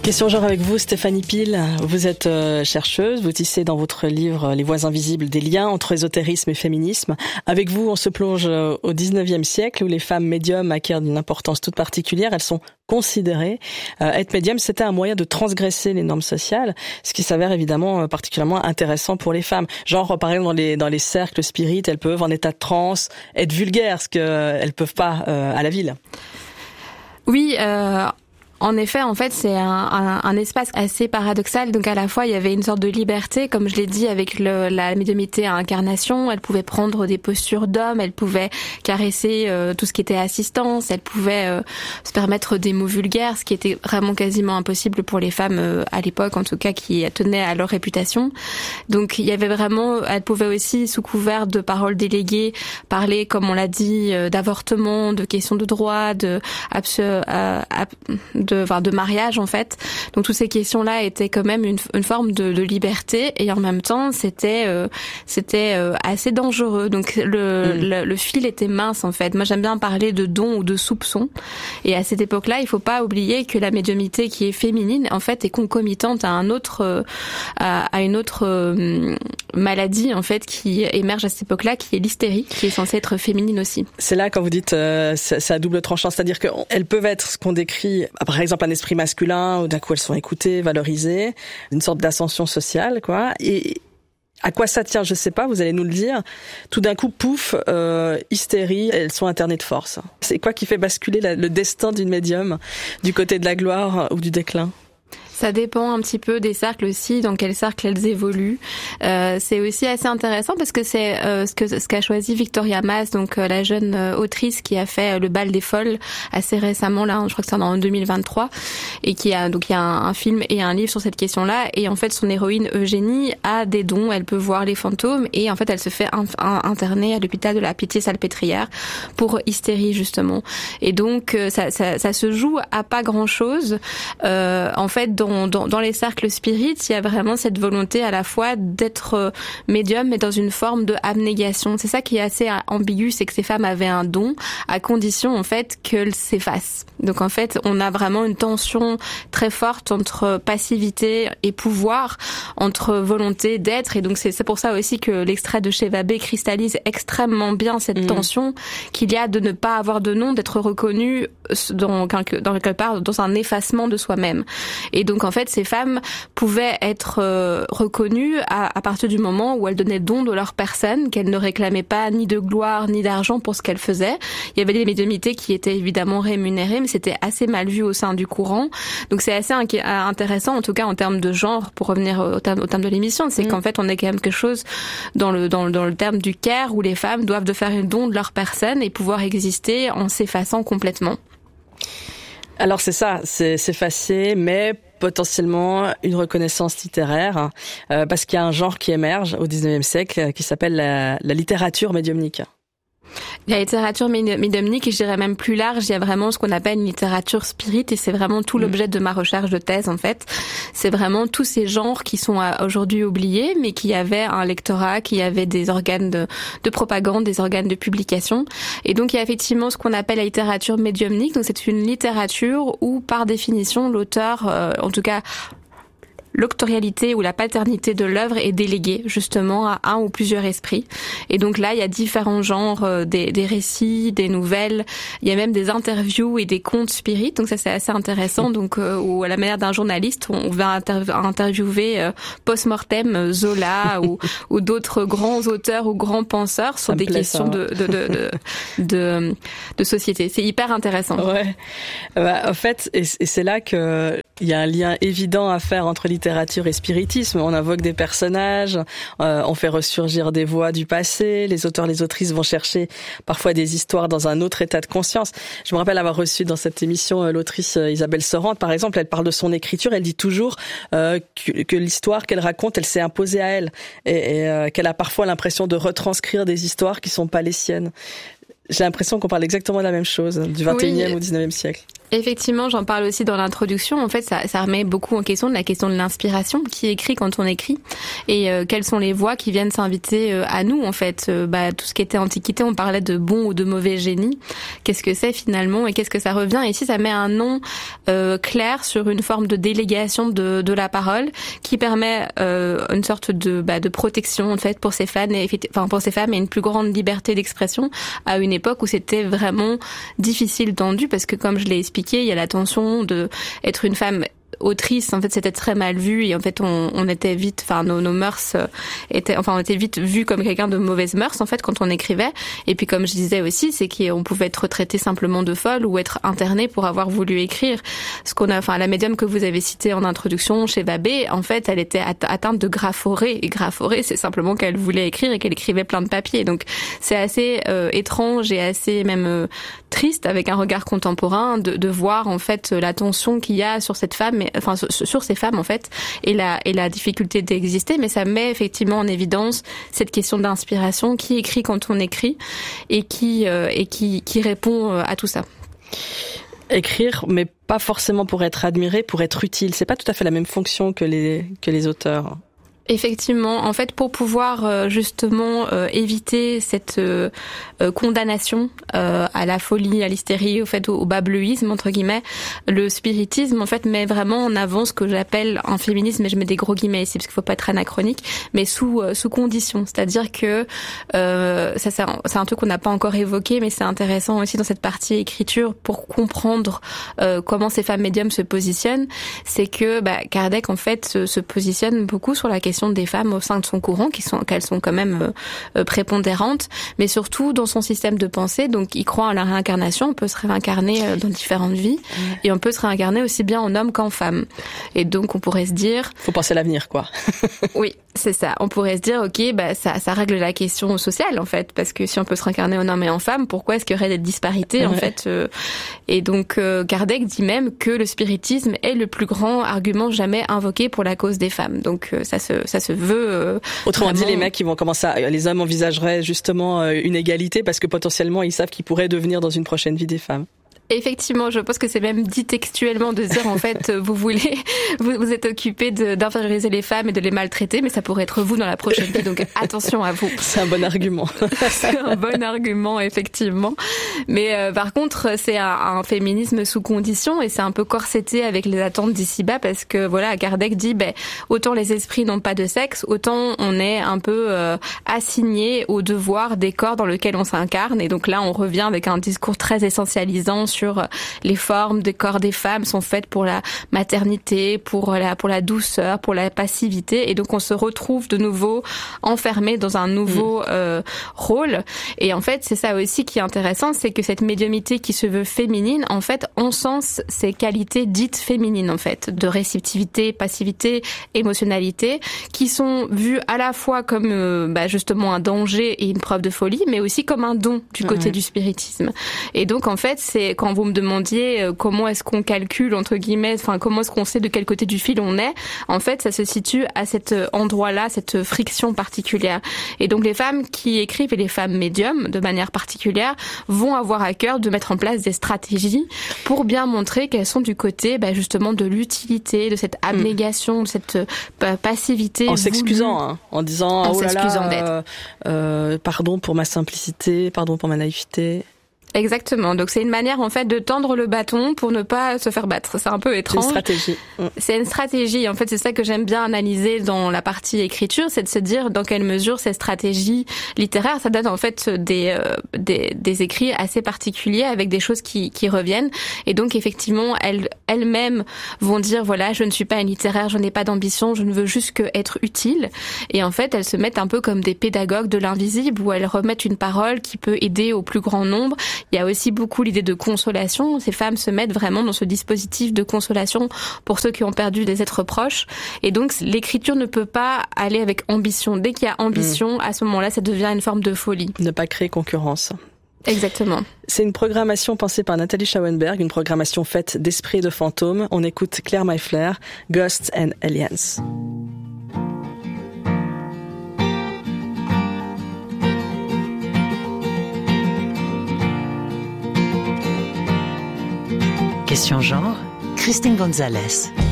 Question genre avec vous, Stéphanie Pile. Vous êtes chercheuse, vous tissez dans votre livre Les voies invisibles des liens entre ésotérisme et féminisme. Avec vous, on se plonge au 19e siècle où les femmes médiums acquièrent une importance toute particulière. Elles sont considérées. Être médium, c'était un moyen de transgresser les normes sociales, ce qui s'avère évidemment particulièrement intéressant pour les femmes. Genre, par exemple, dans les cercles spirites, elles peuvent, en état de transe, être vulgaires, ce qu'elles peuvent pas à la ville. Oui, en effet, en fait, c'est un espace assez paradoxal. Donc, à la fois, il y avait une sorte de liberté, comme je l'ai dit, avec la médiumnité à incarnation. Elle pouvait prendre des postures d'homme, elle pouvait caresser tout ce qui était assistance, elle pouvait se permettre des mots vulgaires, ce qui était vraiment quasiment impossible pour les femmes à l'époque, en tout cas, qui tenaient à leur réputation. Donc, il y avait vraiment, elle pouvait aussi, sous couvert de paroles déléguées, parler, comme on l'a dit, d'avortement, de questions de droit, de mariage en fait. Donc toutes ces questions-là étaient quand même une forme de liberté et en même temps c'était assez dangereux. Donc le fil était mince en fait. Moi j'aime bien parler de don ou de soupçon. Et à cette époque-là, il faut pas oublier que la médiumnité qui est féminine en fait est concomitante à une autre maladie en fait qui émerge à cette époque-là, qui est l'hystérie, qui est censée être féminine aussi. C'est là quand vous dites c'est à double tranchant, c'est-à-dire qu'elles peuvent être ce qu'on décrit par exemple un esprit masculin où d'un coup elles sont écoutées, valorisées, une sorte d'ascension sociale quoi. Et à quoi ça tient, je sais pas, vous allez nous le dire. Tout d'un coup, pouf, hystérie, elles sont internées de force. C'est quoi qui fait basculer le destin d'une médium du côté de la gloire ou du déclin ? Ça dépend un petit peu des cercles aussi, dans quel cercle elles évoluent. C'est aussi assez intéressant parce que c'est ce qu'a choisi Victoria Mass, donc la jeune autrice qui a fait Le Bal des Folles assez récemment, là, je crois que c'est en 2023, et il y a un film et un livre sur cette question-là. Et en fait, son héroïne Eugénie a des dons, elle peut voir les fantômes et en fait, elle se fait interner à l'hôpital de la Pitié-Salpêtrière pour hystérie justement. Et donc, ça se joue à pas grand-chose. En fait, dans les cercles spirites, il y a vraiment cette volonté à la fois d'être médium, mais dans une forme de abnégation. C'est ça qui est assez ambigu, c'est que ces femmes avaient un don, à condition en fait qu'elles s'effacent. Donc en fait, on a vraiment une tension très forte entre passivité et pouvoir, entre volonté d'être. Et donc c'est pour ça aussi que l'extrait de chez Vabé cristallise extrêmement bien cette tension qu'il y a de ne pas avoir de nom, d'être reconnu dans quelque part dans un effacement de soi-même. Et donc en fait, ces femmes pouvaient être reconnues à partir du moment où elles donnaient don de leur personne, qu'elles ne réclamaient pas ni de gloire ni d'argent pour ce qu'elles faisaient. Il y avait des médiumnités qui étaient évidemment rémunérées, mais c'était assez mal vu au sein du courant. Donc c'est assez intéressant, en tout cas en termes de genre, pour revenir au terme de l'émission, c'est qu'en fait on est quand même quelque chose dans le terme du care où les femmes doivent de faire un don de leur personne et pouvoir exister en s'effaçant complètement. Alors c'est ça, c'est s'effacer, mais potentiellement une reconnaissance littéraire, parce qu'il y a un genre qui émerge au 19e siècle qui s'appelle la littérature médiumnique. La littérature médiumnique, et je dirais même plus large, il y a vraiment ce qu'on appelle une littérature spirit, et c'est vraiment tout l'objet de ma recherche de thèse en fait. C'est vraiment tous ces genres qui sont aujourd'hui oubliés, mais qui avaient un lectorat, qui avaient des organes de propagande, des organes de publication. Et donc il y a effectivement ce qu'on appelle la littérature médiumnique, donc c'est une littérature où par définition l'auteur, en tout cas l'auctorialité ou la paternité de l'œuvre est déléguée justement à un ou plusieurs esprits. Et donc là, il y a différents genres, des récits, des nouvelles, il y a même des interviews et des contes spirites. Donc ça, c'est assez intéressant. Donc, où à la manière d'un journaliste, on va interviewer post-mortem Zola ou d'autres grands auteurs ou grands penseurs sur des questions de société. C'est hyper intéressant. Ouais. En fait, et c'est là que il y a un lien évident à faire entre littérature et spiritisme. On invoque des personnages, on fait ressurgir des voix du passé, les auteurs, les autrices vont chercher parfois des histoires dans un autre état de conscience. Je me rappelle avoir reçu dans cette émission l'autrice Isabelle Sorante, par exemple, elle parle de son écriture, elle dit toujours que l'histoire qu'elle raconte, elle s'est imposée à elle et qu'elle a parfois l'impression de retranscrire des histoires qui sont pas les siennes. J'ai l'impression qu'on parle exactement de la même chose, du 21e au 19e siècle. Effectivement, j'en parle aussi dans l'introduction. En fait, ça remet beaucoup en question la question de l'inspiration. Qui écrit quand on écrit? Et quelles sont les voix qui viennent s'inviter à nous, en fait? Tout ce qui était Antiquité, on parlait de bon ou de mauvais génie. Qu'est-ce que c'est finalement et qu'est-ce que ça revient? Ici, ça met un nom clair sur une forme de délégation de la parole qui permet une sorte de protection, en fait, pour ces femmes et une plus grande liberté d'expression à une époque où c'était vraiment difficile, tendu, parce que comme je l'ai expliqué, il y a la tension de être une femme autrice. En fait, c'était très mal vu et en fait, on était vite, nos mœurs on était vite vu comme quelqu'un de mauvaise mœurs, en fait, quand on écrivait. Et puis, comme je disais aussi, c'est qu'on pouvait être traité simplement de folle ou être interné pour avoir voulu écrire. La médium que vous avez citée en introduction chez Babé, en fait, elle était atteinte de graphorée. Et graphorée, c'est simplement qu'elle voulait écrire et qu'elle écrivait plein de papiers. Donc, c'est assez étrange et assez même triste avec un regard contemporain de voir, en fait, la tension qu'il y a sur cette femme, sur ces femmes, en fait, et la difficulté d'exister. Mais ça met effectivement en évidence cette question d'inspiration, qui écrit quand on écrit et qui répond à tout ça. Écrire, mais pas forcément pour être admiré, pour être utile. C'est pas tout à fait la même fonction que les auteurs. Effectivement, en fait, pour pouvoir justement éviter cette condamnation à la folie, à l'hystérie, au bas-bleuisme, entre guillemets, le spiritisme, en fait, met vraiment en avant ce que j'appelle un féminisme, et je mets des gros guillemets ici parce qu'il faut pas être anachronique, mais sous condition. C'est-à-dire que c'est un truc qu'on n'a pas encore évoqué, mais c'est intéressant aussi dans cette partie écriture pour comprendre comment ces femmes médiums se positionnent. C'est que Kardec, en fait, se positionne beaucoup sur la question des femmes au sein de son courant, qu'elles sont quand même prépondérantes, mais surtout dans son système de pensée. Donc, il croit à la réincarnation. On peut se réincarner dans différentes vies, et on peut se réincarner aussi bien en homme qu'en femme. Et donc, on pourrait se dire... Faut penser à l'avenir, quoi. Oui, c'est ça. On pourrait se dire, ok, ça règle la question sociale, en fait, parce que si on peut se réincarner en homme et en femme, pourquoi est-ce qu'il y aurait des disparités, en fait Et donc, Kardec dit même que le spiritisme est le plus grand argument jamais invoqué pour la cause des femmes. Donc, ça se veut. Autrement vraiment... dit, les mecs, ils vont commencer les hommes envisageraient justement une égalité parce que potentiellement, ils savent qu'ils pourraient devenir dans une prochaine vie des femmes. Effectivement, je pense que c'est même dit textuellement de dire, en fait, vous êtes occupé d'inférioriser les femmes et de les maltraiter, mais ça pourrait être vous dans la prochaine vie, donc attention à vous. C'est un bon argument. C'est un bon argument, effectivement. Mais par contre, c'est un féminisme sous condition, et c'est un peu corseté avec les attentes d'ici-bas, parce que voilà, Kardec dit, autant les esprits n'ont pas de sexe, autant on est un peu assigné au devoir des corps dans lesquels on s'incarne, et donc là, on revient avec un discours très essentialisant sur les formes des corps des femmes sont faites pour la maternité, pour la douceur, pour la passivité, et donc on se retrouve de nouveau enfermé dans un nouveau rôle. Et en fait, c'est ça aussi qui est intéressant, c'est que cette médiumnité qui se veut féminine, en fait, encense ces qualités dites féminines, en fait, de réceptivité, passivité, émotionnalité, qui sont vues à la fois comme justement un danger et une preuve de folie, mais aussi comme un don du côté du spiritisme. Et donc, en fait, c'est quand vous me demandiez comment est-ce qu'on calcule, entre guillemets, comment est-ce qu'on sait de quel côté du fil on est, en fait, ça se situe à cet endroit-là, cette friction particulière. Et donc, les femmes qui écrivent et les femmes médiums, de manière particulière, vont avoir à cœur de mettre en place des stratégies pour bien montrer qu'elles sont du côté, justement, de l'utilité, de cette abnégation, de cette passivité. En s'excusant, en disant, en s'excusant d'être. Pardon pour ma simplicité, pardon pour ma naïveté. Exactement. Donc c'est une manière en fait de tendre le bâton pour ne pas se faire battre. C'est un peu étrange. C'est une stratégie. C'est une stratégie. En fait, c'est ça que j'aime bien analyser dans la partie écriture, c'est de se dire dans quelle mesure ces stratégies littéraires, ça donne en fait des écrits assez particuliers avec des choses qui reviennent. Et donc effectivement, elles-mêmes vont dire voilà, je ne suis pas une littéraire, je n'ai pas d'ambition, je ne veux juste que être utile. Et en fait, elles se mettent un peu comme des pédagogues de l'invisible où elles remettent une parole qui peut aider au plus grand nombre. Il y a aussi beaucoup l'idée de consolation. Ces femmes se mettent vraiment dans ce dispositif de consolation pour ceux qui ont perdu des êtres proches. Et donc, l'écriture ne peut pas aller avec ambition. Dès qu'il y a ambition, à ce moment-là, ça devient une forme de folie. Ne pas créer concurrence. Exactement. C'est une programmation pensée par Nathalie Schauenberg, une programmation faite d'esprits et de fantômes. On écoute Claire Mayflair, Ghosts and Aliens. Question genre, Christine Gonzalez.